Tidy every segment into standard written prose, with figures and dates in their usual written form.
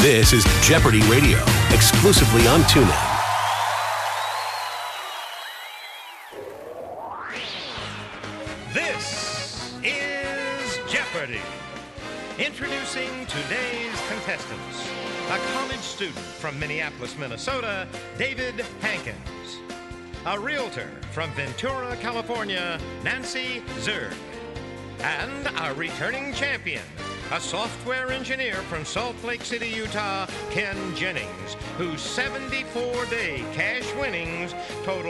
This is Jeopardy Radio, exclusively on TuneIn. This is Jeopardy! Introducing today's contestants. A college student from Minneapolis, Minnesota, David Hankins. A realtor from Ventura, California, Nancy Zerg. And a returning champion, a software engineer from Salt Lake City, Utah, Ken Jennings, whose 74-day cash winnings total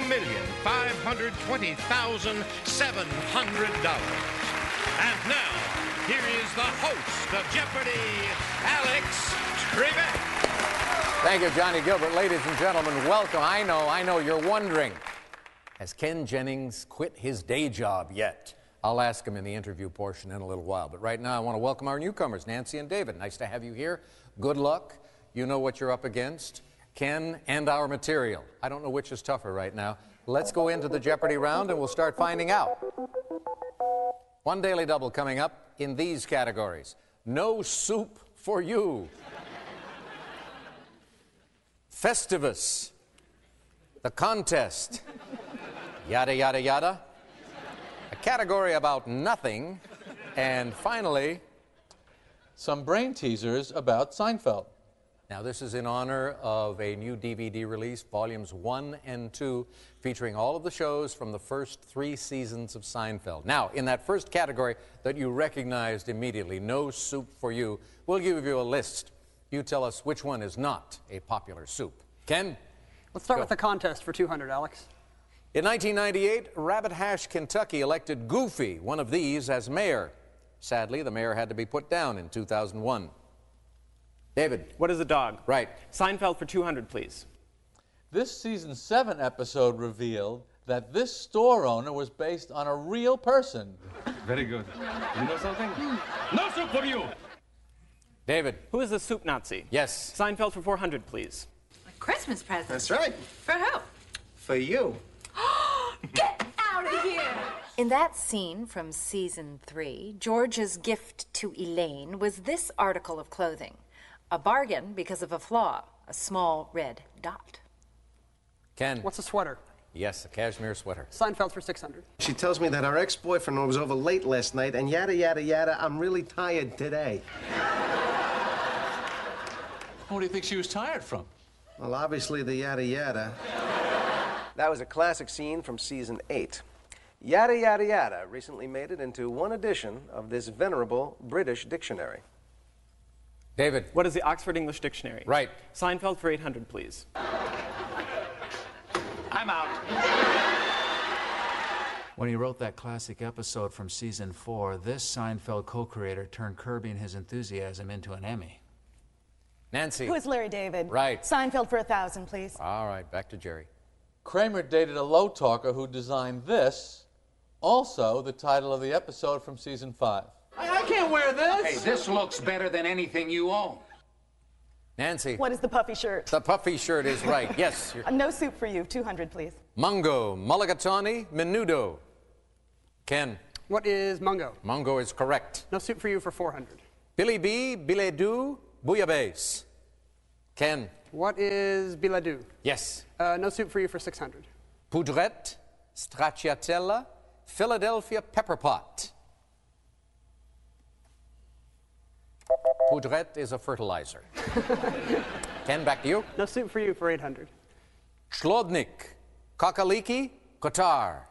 $2,520,700. And now, here is the host of Jeopardy, Alex Trebek. Thank you, Johnny Gilbert. Ladies and gentlemen, welcome. I know you're wondering, has Ken Jennings quit his day job yet? I'll ask him in the interview portion in a little while. But right now, I want to welcome our newcomers, Nancy and David. Nice to have you here. Good luck. You know what you're up against. Ken and our material. I don't know which is tougher right now. Let's go into the Jeopardy round and we'll start finding out. One Daily Double coming up in these categories. No soup for you. Festivus. The contest. Yada, yada, yada. A category about nothing. And finally, some brain teasers about Seinfeld. Now, this is in honor of a new DVD release, Volumes 1 and 2, featuring all of the shows from the first 3 seasons of Seinfeld. Now, in that first category that you recognized immediately, No Soup for You, we'll give you a list. You tell us which one is not a popular soup. Ken? Let's start with the contest for 200, Alex. In 1998, Rabbit Hash, Kentucky elected Goofy, one of these, as mayor. Sadly, the mayor had to be put down in 2001. David. What is a dog? Right. Seinfeld for 200, please. This season 7 episode revealed that this store owner was based on a real person. Very good. You know something? No soup for you! David. Who is the soup Nazi? Yes. Seinfeld for 400, please. A Christmas present. That's right. For who? For you. Get out of here! In that scene from season 3, George's gift to Elaine was this article of clothing. A bargain because of a flaw, a small red dot. Ken. What's a sweater? Yes, a cashmere sweater. Seinfeld for 600. She tells me that our ex-boyfriend was over late last night and yada, yada, yada, I'm really tired today. What do you think she was tired from? Well, obviously the yada, yada. That was a classic scene from season 8. Yada, yada, yada recently made it into one edition of this venerable British dictionary. David. What is the Oxford English Dictionary? Right. Seinfeld for 800, please. I'm out. When he wrote that classic episode from season 4, this Seinfeld co-creator turned Curbing His Enthusiasm into an Emmy. Nancy. Who is Larry David? Right. Seinfeld for 1,000, please. All right, back to Jerry. Kramer dated a low talker who designed this, also the title of the episode from season 5. I can't wear this! Hey, this looks better than anything you own. Nancy. What is the puffy shirt? The puffy shirt is right. Yes. No soup for you. 200, please. Mungo, mulligatawny, menudo. Ken. What is mungo? Mungo is correct. No soup for you for 400. Billy B, billet doux, bouillabaisse. Ken. What is billet-doux? Yes. No soup for you for 600. Poudrette, stracciatella, Philadelphia pepper pot. Poudrette is a fertilizer. Ken, back to you. No soup for you for 800. Chlodnik, kakaliki, Qatar.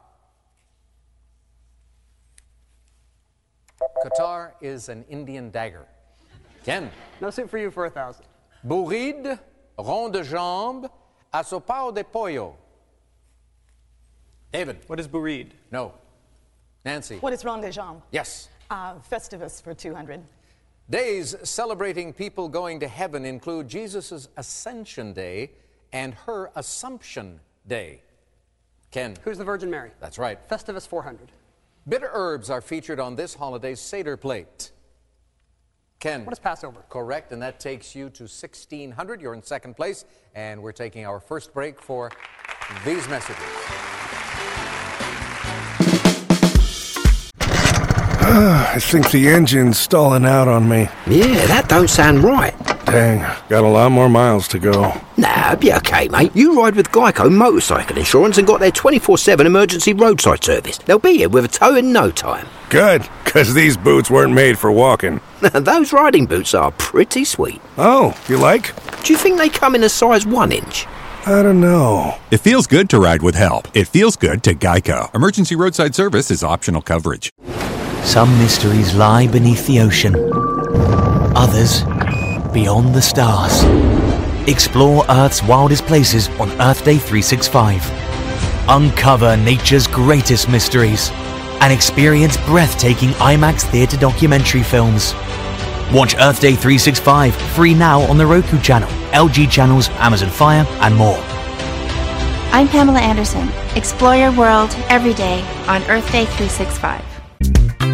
Qatar is an Indian dagger. Ken. No soup for you for 1,000. Bourride, rond de jambe, asopao de pollo. David. What is bourride? No. Nancy. What is ronde de jambe? Yes. Festivus for 200. Days celebrating people going to heaven include Jesus' Ascension Day and her Assumption Day. Ken. Who's the Virgin Mary? That's right. Festivus 400. Bitter herbs are featured on this holiday's Seder plate. Ken. What is Passover? Correct, and that takes you to 1,600. You're in second place, and we're taking our first break for these messages. I think the engine's stalling out on me. Yeah, that don't sound right. Dang, got a lot more miles to go. Nah, be okay, mate. You ride with Geico Motorcycle Insurance and got their 24/7 emergency roadside service. They'll be here with a tow in no time. Good, because these boots weren't made for walking. Those riding boots are pretty sweet. Oh, you like? Do you think they come in a size 1 inch? I don't know. It feels good to ride with help. It feels good to Geico. Emergency roadside service is optional coverage. Some mysteries lie beneath the ocean. Others, beyond the stars. Explore Earth's wildest places on Earth Day 365. Uncover nature's greatest mysteries and experience breathtaking IMAX theater documentary films. Watch Earth Day 365 free now on the Roku channel, LG channels, Amazon Fire, and more. I'm Pamela Anderson. Explore your world every day on Earth Day 365.